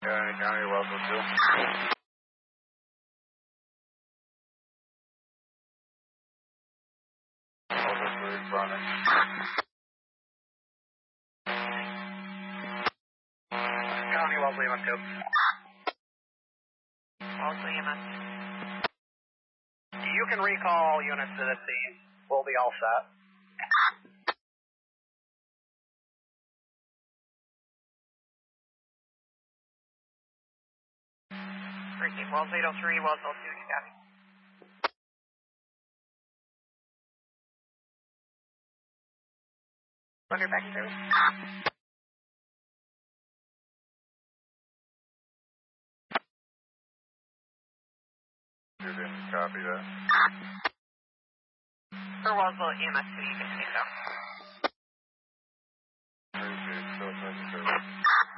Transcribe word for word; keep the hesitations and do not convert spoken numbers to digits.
County, County, Welcome two. Welcome two responding. County, Wellesley, E M S two. Wellesley, E M S two. You can recall units to the scene. We'll be all set. Receive Wells eight oh three, Wells oh two, you got me. Booger back through. You didn't copy that. For Wellsville E M S two, you can take out.